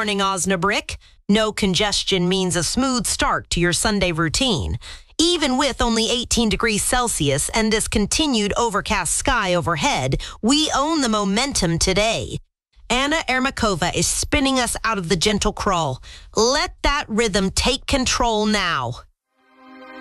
morning, Osnabrick. No congestion means a smooth start to your Sunday routine. Even with only 18 degrees Celsius and this continued overcast sky overhead, we own the momentum today. Anna Ermakova is spinning us out of the gentle crawl. Let that rhythm take control now.